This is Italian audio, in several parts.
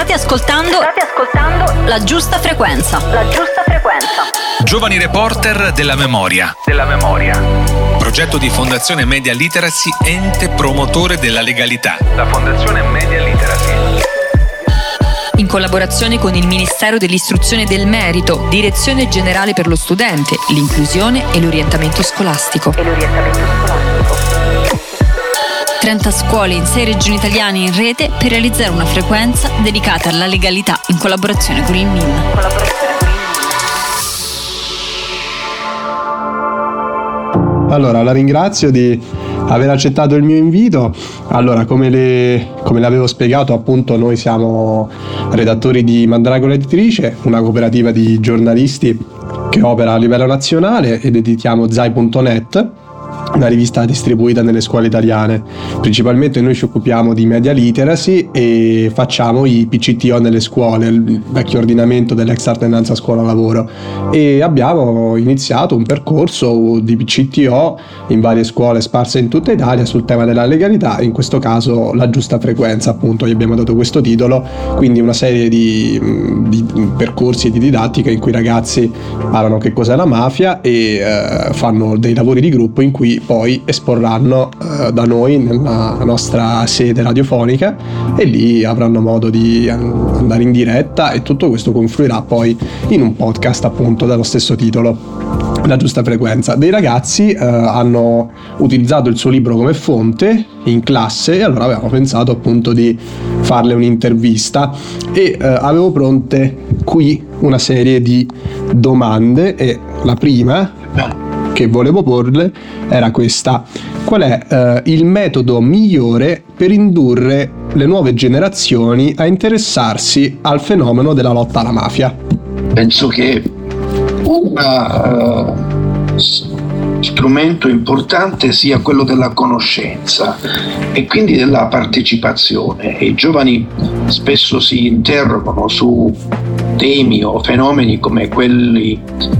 State ascoltando La Giusta Frequenza. Giovani reporter della memoria. Progetto di Fondazione Media Literacy, ente promotore della legalità. La Fondazione Media Literacy, In collaborazione con il Ministero dell'Istruzione e del Merito, Direzione Generale per lo Studente, l'Inclusione e l'Orientamento Scolastico. 30 scuole in 6 regioni italiane in rete per realizzare una frequenza dedicata alla legalità in collaborazione con il MIN. Allora, la ringrazio di aver accettato il mio invito. Allora, come l'avevo spiegato, appunto, noi siamo redattori di Mandragola Editrice, una cooperativa di giornalisti che opera a livello nazionale, ed editiamo Zai.net, una rivista distribuita nelle scuole italiane. Principalmente noi ci occupiamo di media literacy e facciamo i PCTO nelle scuole, il vecchio ordinamento dell'ex alternanza scuola-lavoro, e abbiamo iniziato un percorso di PCTO in varie scuole sparse in tutta Italia sul tema della legalità, in questo caso La Giusta Frequenza, appunto, gli abbiamo dato questo titolo, quindi una serie di percorsi e di didattica in cui i ragazzi parlano che cos'è la mafia e fanno dei lavori di gruppo in cui poi esporranno da noi nella nostra sede radiofonica, e lì avranno modo di andare in diretta, e tutto questo confluirà poi in un podcast, appunto, dallo stesso titolo, La Giusta Frequenza. Dei ragazzi hanno utilizzato il suo libro come fonte in classe, e allora avevamo pensato, appunto, di farle un'intervista, e avevo pronte qui una serie di domande, e la prima che volevo porle era questa: qual è il metodo migliore per indurre le nuove generazioni a interessarsi al fenomeno della lotta alla mafia? Penso che un strumento importante sia quello della conoscenza e quindi della partecipazione. I giovani spesso si interrogano su temi o fenomeni come quelli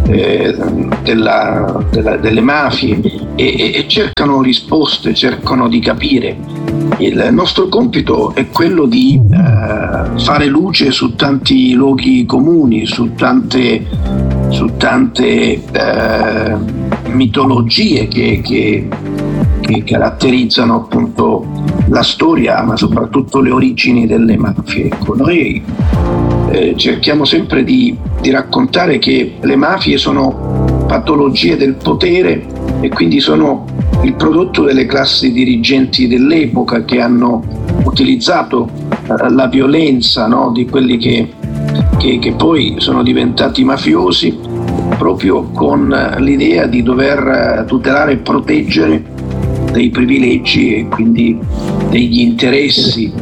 delle mafie e cercano risposte, cercano di capire. Il nostro compito è quello di fare luce su tanti luoghi comuni, su tante mitologie che caratterizzano, appunto, la storia, ma soprattutto le origini delle mafie. Ecco, noi cerchiamo sempre di raccontare che le mafie sono patologie del potere, e quindi sono il prodotto delle classi dirigenti dell'epoca, che hanno utilizzato la violenza, no, di quelli che poi sono diventati mafiosi, proprio con l'idea di dover tutelare e proteggere dei privilegi e quindi degli interessi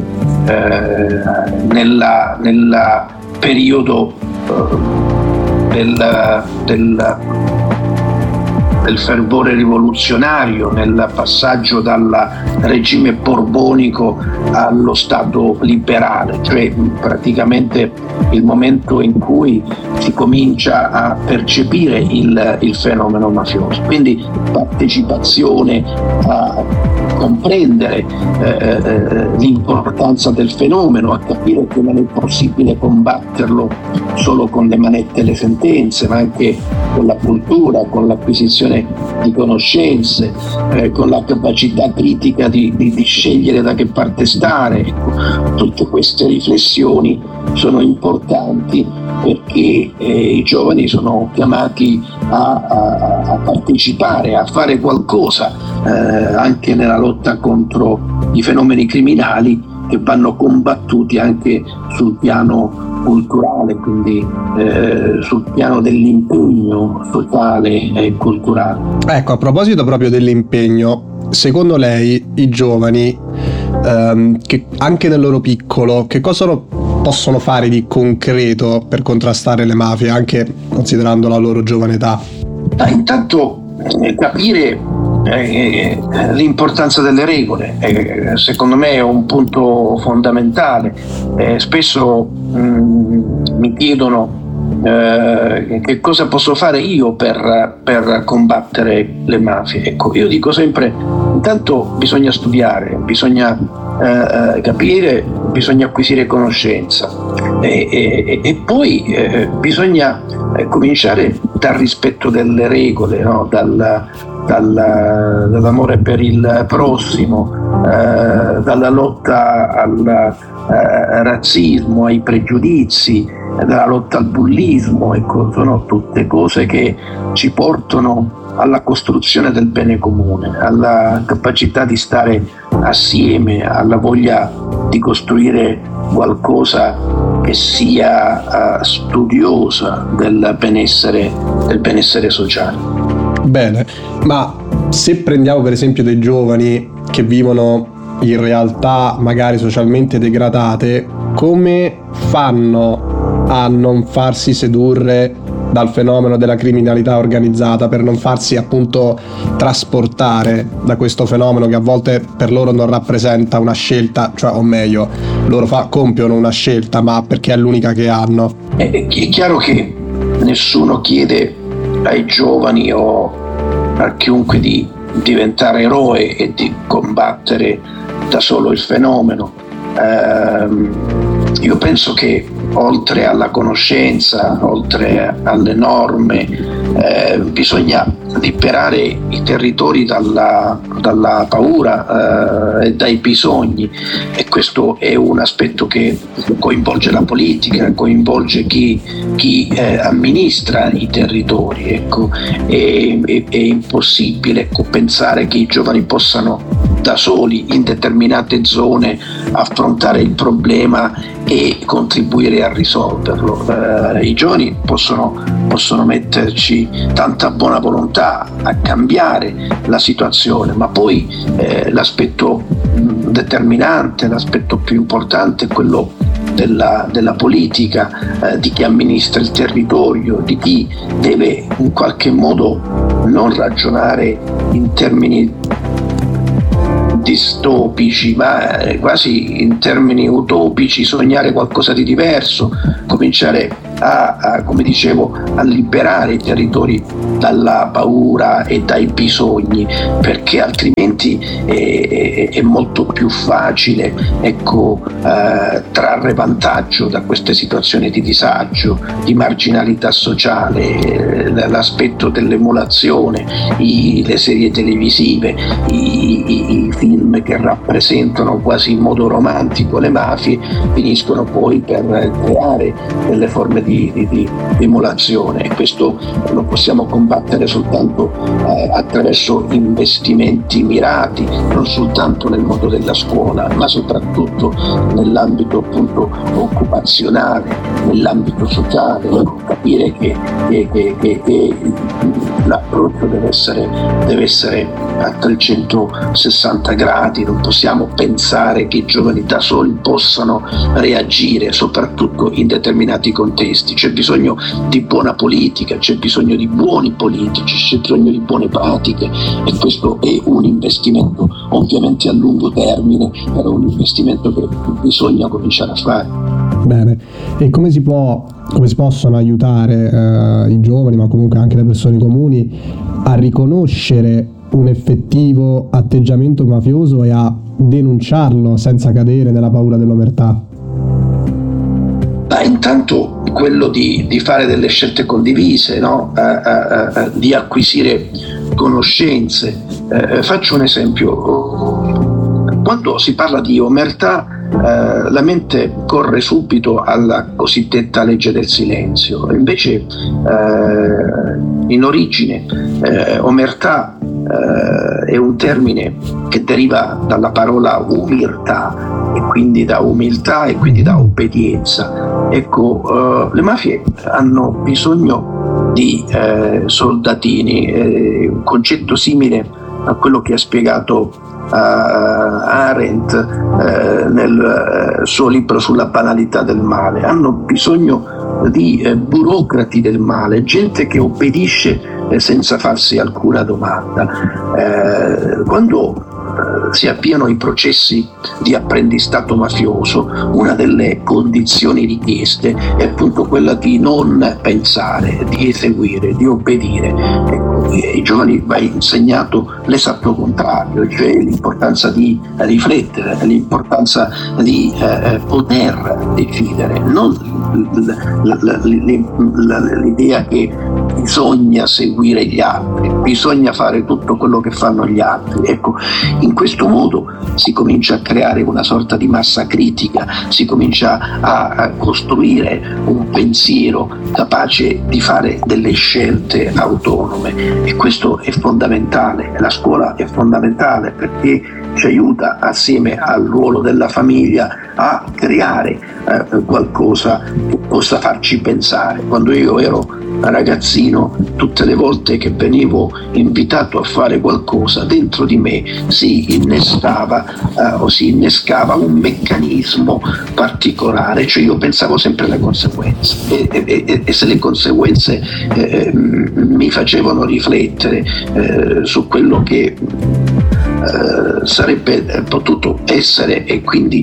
nel periodo del fervore rivoluzionario, nel passaggio dal regime borbonico allo Stato liberale, cioè praticamente il momento in cui si comincia a percepire il fenomeno mafioso. Quindi partecipazione, a comprendere l'importanza del fenomeno, a capire che non è possibile combatterlo solo con le manette e le sentenze, ma anche con la cultura, con l'acquisizione di conoscenze, con la capacità critica di scegliere da che parte stare. Ecco, tutte queste riflessioni sono importanti perché i giovani sono chiamati a partecipare, a fare qualcosa anche nella lotta contro i fenomeni criminali, che vanno combattuti anche sul piano culturale, quindi sul piano dell'impegno sociale e culturale. Ecco, a proposito proprio dell'impegno, secondo lei i giovani, che anche nel loro piccolo, che cosa possono fare di concreto per contrastare le mafie, anche considerando la loro giovane età? Intanto capire l'importanza delle regole, secondo me è un punto fondamentale. Spesso mi chiedono che cosa posso fare io per combattere le mafie. Ecco, io dico sempre: intanto bisogna studiare, bisogna capire, bisogna acquisire conoscenza e poi bisogna cominciare dal rispetto delle regole, no? Dall'amore per il prossimo, dalla lotta al razzismo, ai pregiudizi, dalla lotta al bullismo. Ecco, sono tutte cose che ci portano alla costruzione del bene comune, alla capacità di stare assieme, alla voglia di costruire qualcosa che sia studiosa del benessere sociale. Bene, ma se prendiamo per esempio dei giovani che vivono in realtà magari socialmente degradate, come fanno a non farsi sedurre dal fenomeno della criminalità organizzata, per non farsi appunto trasportare da questo fenomeno che a volte per loro non rappresenta una scelta, cioè, o meglio, loro compiono una scelta ma perché è l'unica che hanno? È chiaro che nessuno chiede ai giovani o a chiunque di diventare eroe e di combattere da solo il fenomeno. Io penso che oltre alla conoscenza, oltre alle norme, bisogna liberare i territori dalla paura e dai bisogni, e questo è un aspetto che coinvolge la politica, coinvolge chi amministra i territori. Ecco, è impossibile pensare che i giovani possano da soli in determinate zone affrontare il problema e contribuire a risolverlo. I giovani possono metterci tanta buona volontà a cambiare la situazione, ma poi l'aspetto determinante, l'aspetto più importante è quello della politica, di chi amministra il territorio, di chi deve in qualche modo non ragionare in termini distopici, ma quasi in termini utopici, sognare qualcosa di diverso, cominciare come dicevo, a liberare i territori dalla paura e dai bisogni, perché altrimenti è molto più facile, ecco, trarre vantaggio da queste situazioni di disagio, di marginalità sociale, l'aspetto dell'emulazione, le serie televisive, i film che rappresentano quasi in modo romantico le mafie, finiscono poi per creare delle forme di emulazione, e questo lo possiamo combattere soltanto attraverso investimenti mirati, non soltanto nel mondo della scuola, ma soprattutto nell'ambito appunto occupazionale, nell'ambito sociale. Capire che l'approccio deve essere a 360 gradi, non possiamo pensare che i giovani da soli possano reagire, soprattutto in determinati contesti. C'è bisogno di buona politica, c'è bisogno di buoni politici, c'è bisogno di buone pratiche, e questo è un investimento ovviamente a lungo termine, è un investimento che bisogna cominciare a fare. Bene, e come si possono aiutare i giovani, ma comunque anche le persone comuni, a riconoscere un effettivo atteggiamento mafioso e a denunciarlo senza cadere nella paura dell'omertà? Intanto quello di fare delle scelte condivise, no? Di acquisire conoscenze. Faccio un esempio. Quando si parla di omertà, la mente corre subito alla cosiddetta legge del silenzio. Invece in origine omertà è un termine che deriva dalla parola umiltà, e quindi da umiltà e quindi da obbedienza. Ecco, le mafie hanno bisogno di soldatini, un concetto simile a quello che ha spiegato Arendt nel suo libro sulla banalità del male. Hanno bisogno di burocrati del male, gente che obbedisce senza farsi alcuna domanda. Quando si avviano i processi di apprendistato mafioso, una delle condizioni richieste è appunto quella di non pensare, di eseguire, di obbedire. Ecco, ai giovani va insegnato l'esatto contrario, cioè l'importanza di riflettere, l'importanza di poter decidere, non l'idea che bisogna seguire gli altri, bisogna fare tutto quello che fanno gli altri. Ecco, in questo modo si comincia a creare una sorta di massa critica, si comincia a costruire un pensiero capace di fare delle scelte autonome, e questo è fondamentale. La scuola è fondamentale perché ci aiuta, assieme al ruolo della famiglia, a creare qualcosa che possa farci pensare. Quando io ero ragazzino, tutte le volte che venivo invitato a fare qualcosa, dentro di me si innescava un meccanismo particolare, cioè io pensavo sempre alle conseguenze e se le conseguenze mi facevano riflettere su quello che sarebbe potuto essere, e quindi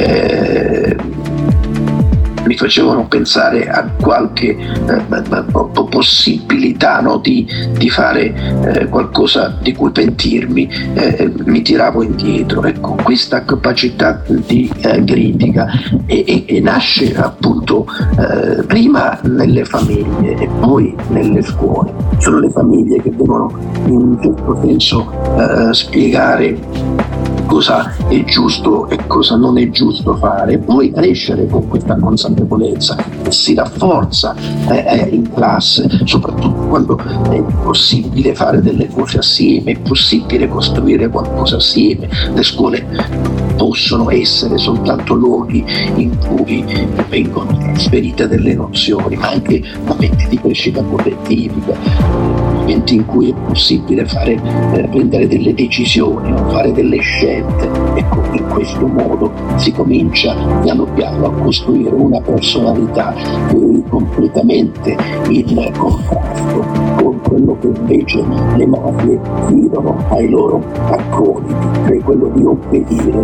mi facevano pensare a qualche possibilità, no, di fare qualcosa di cui pentirmi, mi tiravo indietro. Ecco, questa capacità di critica e nasce appunto prima nelle famiglie e poi nelle scuole. Sono le famiglie che devono in un certo senso spiegare cosa è giusto e cosa non è giusto fare, poi crescere con questa consapevolezza che si rafforza in classe, soprattutto quando è possibile fare delle cose assieme, è possibile costruire qualcosa assieme. Le scuole possono essere soltanto luoghi in cui vengono trasferite delle nozioni, ma anche momenti di crescita collettiva, momenti in cui è possibile prendere delle decisioni, fare delle scelte. Ecco, in questo modo si comincia piano piano a costruire una personalità che è completamente in contrasto con quello che invece le mafie chiedono ai loro accoliti, cioè quello di obbedire,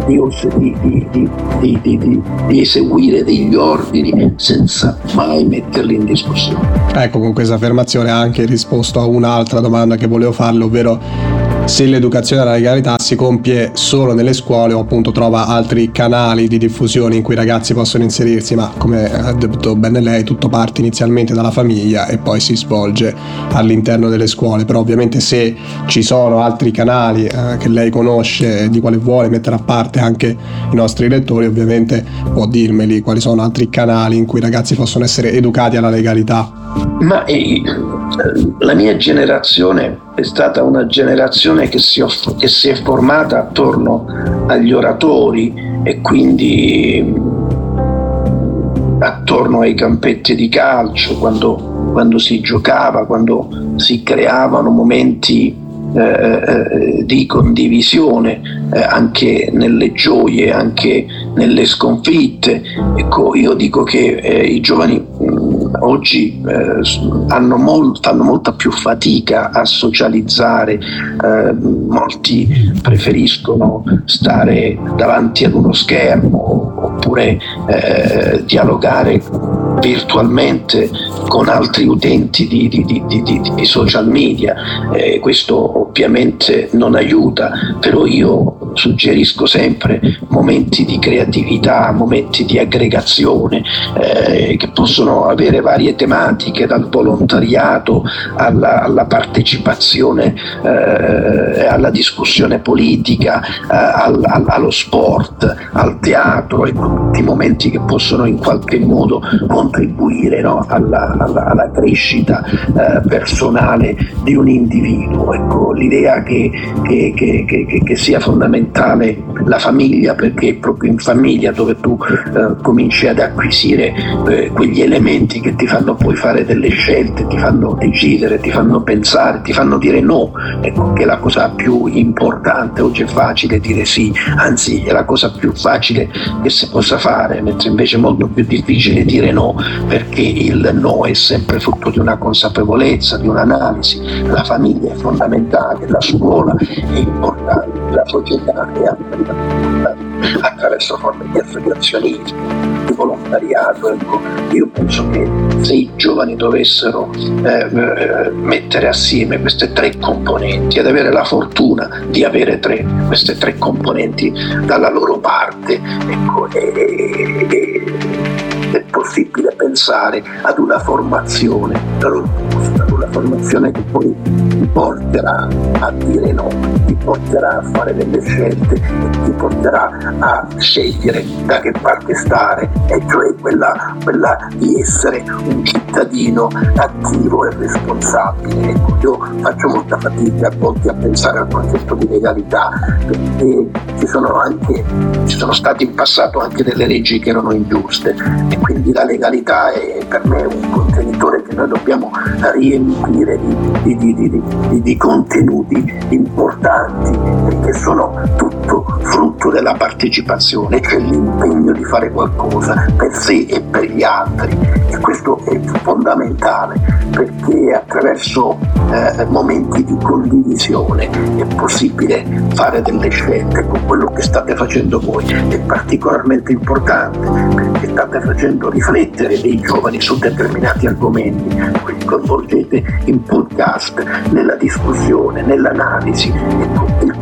di eseguire degli ordini senza mai metterli in discussione. Ecco, con questa affermazione ha anche risposto a un'altra domanda che volevo farle, ovvero se l'educazione alla legalità si compie solo nelle scuole o appunto trova altri canali di diffusione in cui i ragazzi possono inserirsi, ma come ha detto bene lei, tutto parte inizialmente dalla famiglia e poi si svolge all'interno delle scuole. Però ovviamente se ci sono altri canali che lei conosce, di quali vuole mettere a parte anche i nostri lettori, ovviamente può dirmeli quali sono altri canali in cui i ragazzi possono essere educati alla legalità. Ma la mia generazione è stata una generazione che si è formata attorno agli oratori e quindi attorno ai campetti di calcio, quando si giocava, quando si creavano momenti di condivisione anche nelle gioie, anche nelle sconfitte. Ecco, io dico che i giovani oggi fanno molta più fatica a socializzare, molti preferiscono stare davanti ad uno schermo oppure dialogare virtualmente con altri utenti di social media. Questo ovviamente non aiuta, però io suggerisco sempre momenti di creatività, momenti di aggregazione che possono avere varie tematiche, dal volontariato alla partecipazione, alla discussione politica, allo sport, al teatro, e tutti momenti che possono in qualche modo contribuire, no, alla crescita personale di un individuo. Ecco, l'idea che sia fondamentale la famiglia, perché è proprio in famiglia dove tu cominci ad acquisire quegli elementi che ti fanno poi fare delle scelte, ti fanno decidere, ti fanno pensare, ti fanno dire no. Ecco, che è la cosa più importante. Oggi è facile dire sì, anzi è la cosa più facile che si possa fare, mentre invece è molto più difficile dire no, perché il no è sempre frutto di una consapevolezza, di un'analisi. La famiglia è fondamentale, la scuola è importante, la società è altrettanto attraverso forme di associazionismo, di volontariato. Ecco, io penso che se i giovani dovessero mettere assieme queste tre componenti ed avere la fortuna di avere queste tre componenti dalla loro parte, ecco, è possibile pensare ad una formazione robusta, ad una formazione che poi ti porterà a dire no, ti porterà a fare delle scelte e ti porterà a scegliere da che parte stare, e cioè quella di essere un cittadino attivo e responsabile. Ecco, io faccio molta fatica a volte a pensare al concetto di legalità, perché ci sono stati in passato anche delle leggi che erano ingiuste, e quindi la legalità è per me un contenitore che noi dobbiamo riempire di contenuti importanti, perché sono tutto frutto della partecipazione, cioè l'impegno di fare qualcosa per sé e per gli altri, e questo è fondamentale, perché attraverso momenti di condivisione è possibile fare delle scelte. Con quello che state facendo voi è particolarmente importante, perché state facendo riflettere dei giovani su determinati argomenti, quindi coinvolgete in podcast, nella discussione, nell'analisi. Ecco, il